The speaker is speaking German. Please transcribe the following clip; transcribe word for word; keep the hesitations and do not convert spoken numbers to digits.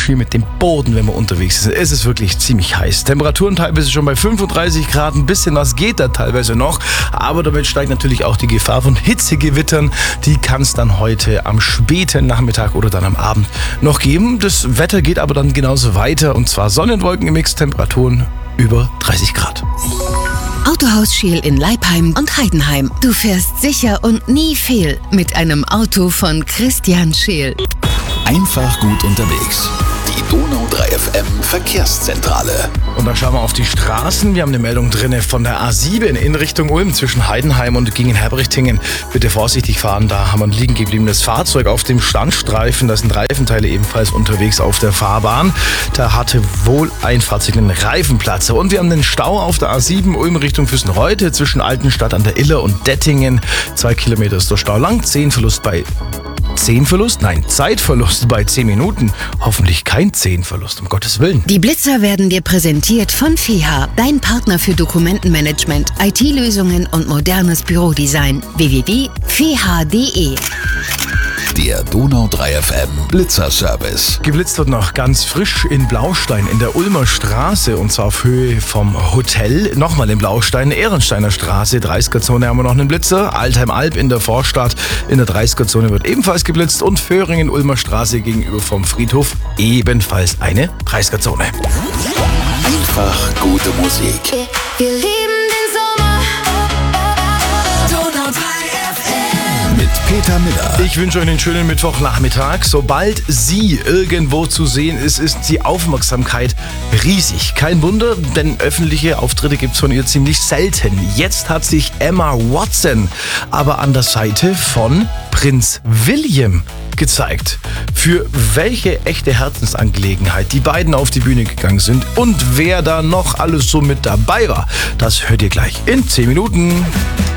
Ski mit dem Boden, wenn man unterwegs ist. Es ist wirklich ziemlich heiß. Temperaturen teilweise schon bei fünfunddreißig Grad, ein bisschen was geht da teilweise noch. Aber damit steigt natürlich auch die Gefahr von Hitzegewittern. Die kann es dann heute am späten Nachmittag oder dann am Abend noch geben. Das Wetter geht aber dann genauso weiter. Und zwar Sonnenwolken im Mix, Temperaturen über dreißig Grad. Autohaus Scheel in Leipheim und Heidenheim. Du fährst sicher und nie fehl mit einem Auto von Christian Scheel. Einfach gut unterwegs. Die Donau drei F M Verkehrszentrale. Und dann schauen wir auf die Straßen. Wir haben eine Meldung drin von der A sieben in Richtung Ulm zwischen Heidenheim und gegen Herbrichtingen. Bitte vorsichtig fahren, da haben wir ein liegen gebliebenes Fahrzeug auf dem Standstreifen. Da sind Reifenteile ebenfalls unterwegs auf der Fahrbahn. Da hatte wohl ein Fahrzeug einen Reifenplatzer. Und wir haben den Stau auf der A sieben Ulm Richtung Füssenreute zwischen Altenstadt an der Iller und Dettingen. Zwei Kilometer ist der Stau lang, zehn Verlust bei... Zehnverlust? Nein, Zeitverlust bei zehn Minuten. Hoffentlich kein Zehnverlust, um Gottes Willen. Die Blitzer werden dir präsentiert von F E H, dein Partner für Dokumentenmanagement, I T-Lösungen und modernes Bürodesign. w w w punkt f e h punkt d e. Der Donau drei F M Blitzerservice. Geblitzt wird noch ganz frisch in Blaustein in der Ulmer Straße und zwar auf Höhe vom Hotel. Nochmal in Blaustein, Ehrensteiner Straße, dreißiger-Zone haben wir noch einen Blitzer. Altheim-Alb in der Vorstadt in der dreißiger-Zone wird ebenfalls geblitzt und Föhringen Ulmer Straße gegenüber vom Friedhof ebenfalls eine dreißiger-Zone. Einfach gute Musik. Wir lieben den Sommer. Donau drei F M. Mit Peter Miller. Ich wünsche euch einen schönen Mittwochnachmittag. Sobald sie irgendwo zu sehen ist, ist die Aufmerksamkeit riesig. Kein Wunder, denn öffentliche Auftritte gibt es von ihr ziemlich selten. Jetzt hat sich Emma Watson aber an der Seite von Prinz William gezeigt. Für welche echte Herzensangelegenheit die beiden auf die Bühne gegangen sind und wer da noch alles so mit dabei war, das hört ihr gleich in zehn Minuten.